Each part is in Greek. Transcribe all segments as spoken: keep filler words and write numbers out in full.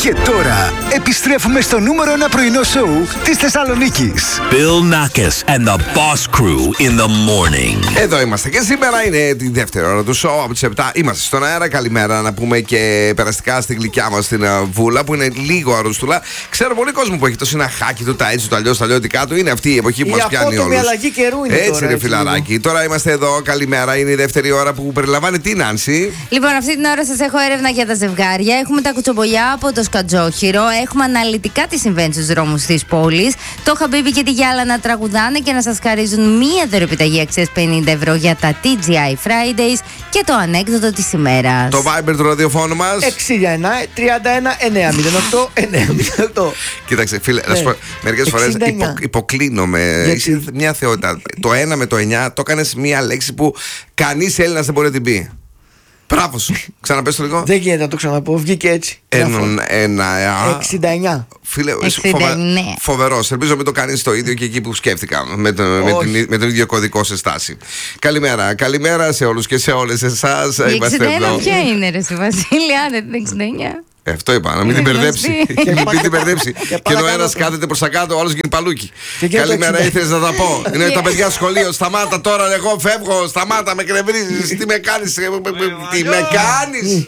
Και τώρα επιστρέφουμε στο νούμερο ένα πρωινό σοου της Θεσσαλονίκης. Bill Nackis and the Boss Crew in the morning. Εδώ είμαστε και σήμερα είναι τη δεύτερη ώρα του σοου από τις επτά. Είμαστε στον αέρα. Καλημέρα να πούμε και περαστικά στη γλυκιά μας την Βούλα που είναι λίγο αρρωστούλα. Ξέρω πολύ κόσμο που έχει το συναχάκι του, τα έτσι, το αλλιώς, τα λιώτικά του. Είναι αυτή η εποχή που μας πιάνει όλους. Η αλλαγή καιρού είναι έτσι, τώρα, ρε έτσι, φιλαράκι. λίγο. Τώρα είμαστε εδώ. Καλημέρα. Είναι η δεύτερη ώρα που περιλαμβάνει τι, Νάνση? Λοιπόν, αυτή την ώρα σας έχω έρευνα για τα ζευγάρια. Έχουμε τα κουτσομπολιά από το Σκατζόχυρο. Έχουμε αναλυτικά τι συμβαίνει στους δρόμους της πόλης. Το Χαμπίμπι και τη Γιάλα να τραγουδάνε και να σας χαρίζουν μία δωρεπιταγή αξίας πενήντα ευρώ για τα τι τζι άι Fridays και το ανέκδοτο της ημέρας. Το Viber του ραδιοφώνου μας εξήντα εννιά τριάντα ένα εννιακόσια οκτώ εννιακόσια οκτώ. Κοίταξε, φίλε, Ναι. να σου πω, μερικές φορές εξήντα εννιά. υπο, υποκλίνομαι. Γιατί? Είσαι μια θεότητα. Το ένα με το εννιά το έκανες μια λέξη που κανείς Έλληνας δεν μπορεί να την πει. Μπράβο σου. Ξαναπες το λίγο. Δεν γίνεται να το ξαναπώ, βγήκε έτσι. Έναν, ένα, α, εξήντα εννιά. Φίλε, εξήντα εννέα. φοβε, φοβερός. Ελπίζω μην το κάνεις το ίδιο και εκεί που σκέφτηκα. Με, το, με, την, με τον ίδιο κωδικό σε στάση. Καλημέρα. Καλημέρα σε όλους και σε όλες εσάς. Η Είμαστε εξήντα ένα εδώ. ποια είναι, ρε εσύ Βασίλη, άντε την εξήντα εννιά. Ε, αυτό είπα, να μην την Είναι μπερδέψει. γνωστή. Μην την μπερδέψει. Και πάλι ενώ κάνω ένας το. κάθεται προς τα κάτω, ο άλλος γίνει παλούκι. Και και το Καλημέρα, εξήντα. ήθελες να τα πω. Είναι τα παιδιά σχολείο. Σταμάτα τώρα, εγώ φεύγω. Σταμάτα, με κρεμβρίζεις. Τι με κάνεις, τι με κάνεις.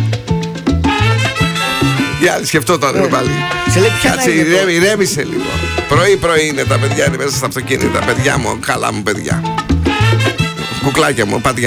Για σκεφτώ τώρα πάλι. Σε λέει ποια να Κάτσε, είναι το- ηρέμη- ηρέμησε λίγο. Πρωί-πρωί είναι τα παιδιά, είναι μέσα στα αυτοκίνητα. Παιδιά μου, καλά μου παιδιά. Κουκλάκια μου, πάτε για